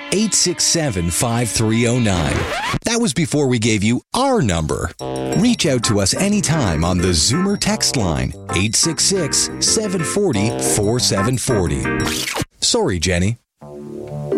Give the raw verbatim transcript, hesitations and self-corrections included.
eight six seven, five three zero nine. That was before we gave you our number. Reach out to us anytime on the Zoomer text line, eight six six, seven four zero, four seven four zero. Sorry, Jenny.